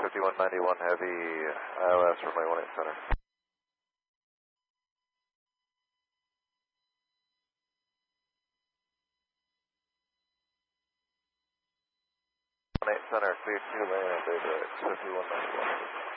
5191 Heavy, ILS runway 18 center. 18 center, clear to land, Daybreak, 5191.